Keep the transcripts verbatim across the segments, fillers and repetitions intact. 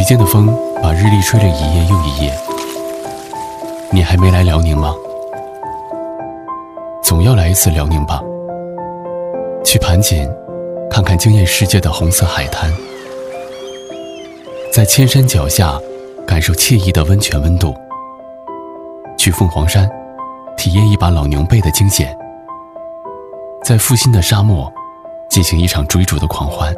间的风把日历吹了一夜又一夜，你还没来辽宁吗？总要来一次辽宁吧，去盘锦看看惊艳世界的红色海滩，在千山脚下感受惬意的温泉温度，去凤凰山体验一把老牛背的惊险，在阜新的沙漠进行一场追逐的狂欢。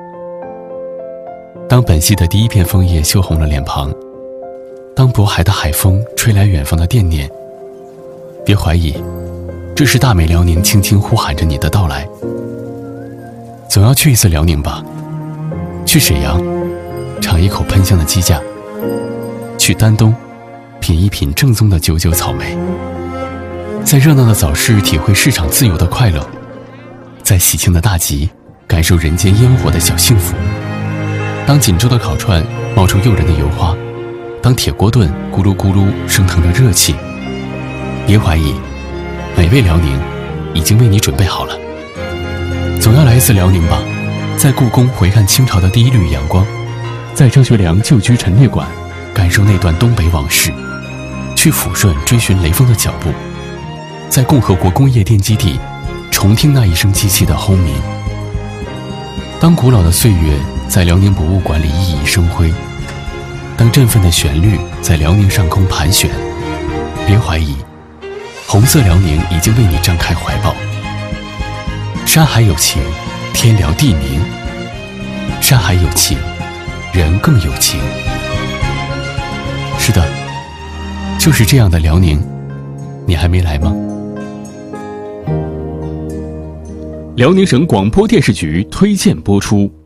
当本溪的第一片枫叶羞红了脸庞，当渤海的海风吹来远方的惦念，别怀疑，这是大美辽宁轻轻呼喊着你的到来。总要去一次辽宁吧，去沈阳尝一口喷香的鸡架，去丹东品一品正宗的九九草莓，在热闹的早市体会市场自由的快乐，在喜庆的大集感受人间烟火的小幸福。当锦州的烤串冒出诱人的油花，当铁锅炖咕噜咕噜升腾着热气，别怀疑，美味辽宁已经为你准备好了。总要来一次辽宁吧，在故宫回看清朝的第一缕阳光，在张学良旧居陈列馆感受那段东北往事，去抚顺追寻雷锋的脚步，在共和国工业电基地重听那一声机器的轰鸣。当古老的岁月在辽宁博物馆里熠熠生辉，当振奋的旋律在辽宁上空盘旋，别怀疑，红色辽宁已经为你张开怀抱。山海有情，天辽地明，山海有情，人更有情。是的，就是这样的辽宁，你还没来吗？辽宁省广播电视局推荐播出。